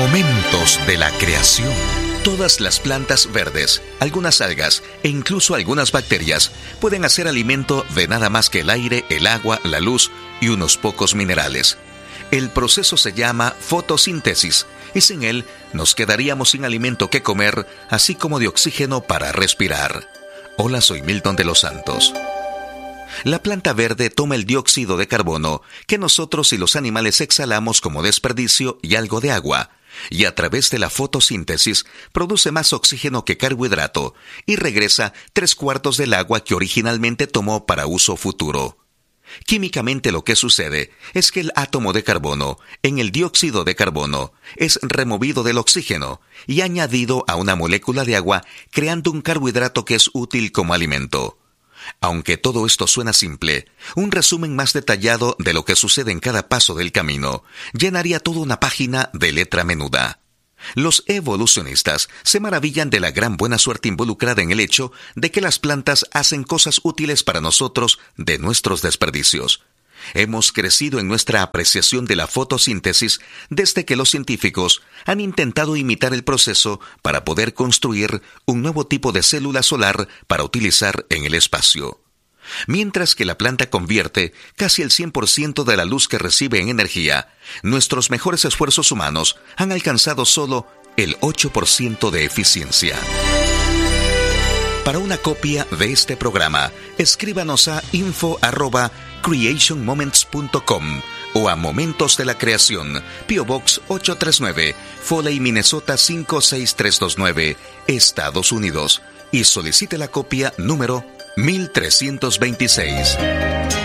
Momentos de la creación. Todas las plantas verdes, algunas algas e incluso algunas bacterias pueden hacer alimento de nada más que el aire, el agua, la luz y unos pocos minerales. El proceso se llama fotosíntesis y sin él nos quedaríamos sin alimento que comer, así como de oxígeno para respirar. Hola, soy Milton de los Santos. La planta verde toma el dióxido de carbono que nosotros y los animales exhalamos como desperdicio y algo de agua, y a través de la fotosíntesis produce más oxígeno que carbohidrato y regresa 3/4 del agua que originalmente tomó para uso futuro. Químicamente lo que sucede es que el átomo de carbono en el dióxido de carbono es removido del oxígeno y añadido a una molécula de agua, creando un carbohidrato que es útil como alimento. Aunque todo esto suena simple, un resumen más detallado de lo que sucede en cada paso del camino llenaría toda una página de letra menuda. Los evolucionistas se maravillan de la gran buena suerte involucrada en el hecho de que las plantas hacen cosas útiles para nosotros de nuestros desperdicios. Hemos crecido en nuestra apreciación de la fotosíntesis desde que los científicos han intentado imitar el proceso para poder construir un nuevo tipo de célula solar para utilizar en el espacio. Mientras que la planta convierte casi el 100% de la luz que recibe en energía, nuestros mejores esfuerzos humanos han alcanzado solo el 8% de eficiencia. Para una copia de este programa, escríbanos a info@creationmoments.com o a Momentos de la Creación, P.O. Box 839, Foley, Minnesota 56329, Estados Unidos, y solicite la copia número 1326.